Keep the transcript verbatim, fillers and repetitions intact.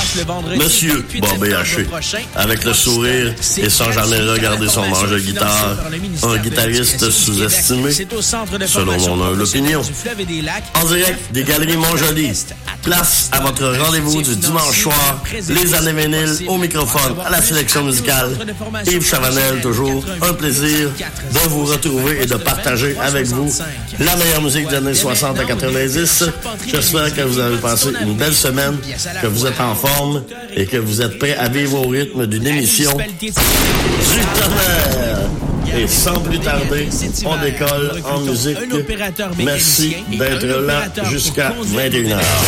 le vendredi. Monsieur Bobby Haché, avec le sourire et sans jamais regarder son manche de guitare, un guitariste sous-estimé, selon mon humble opinion. En direct des Galeries Montjoli, place à votre rendez-vous du dimanche soir, les années vinyles au microphone, à la sélection musicale. Yves Chavanel, toujours un plaisir de vous retrouver et de partager avec vous la meilleure musique des années soixante à quatre-vingt-dix. J'espère que vous avez passé une belle semaine, que vous êtes en forme et que vous êtes prêts à vivre au rythme d'une émission du tonnerre. Et sans plus tarder, on décolle en musique. Merci d'être là jusqu'à vingt et une heures.